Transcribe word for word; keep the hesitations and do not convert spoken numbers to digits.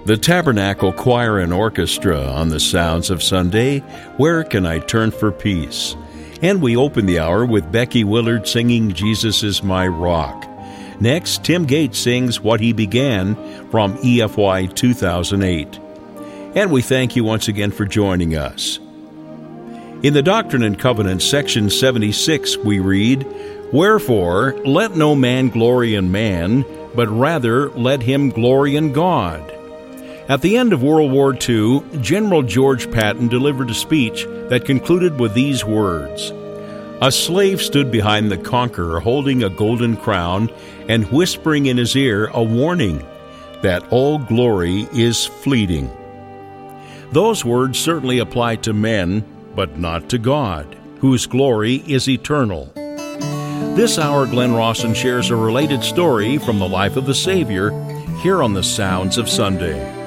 The Tabernacle Choir and Orchestra on the Sounds of Sunday, Where Can I Turn for Peace? And we open the hour with Becky Willard singing Jesus is My Rock. Next, Tim Gates sings What He Began from E F Y two thousand eight. And we thank you once again for joining us. In the Doctrine and Covenants, section seventy-six, we read, Wherefore, let no man glory in man, but rather let him glory in God. At the end of World War Two, General George Patton delivered a speech that concluded with these words, A slave stood behind the conqueror holding a golden crown and whispering in his ear a warning that all glory is fleeting. Those words certainly apply to men, but not to God, whose glory is eternal. This hour, Glenn Rawson shares a related story from the life of the Savior here on the Sounds of Sunday.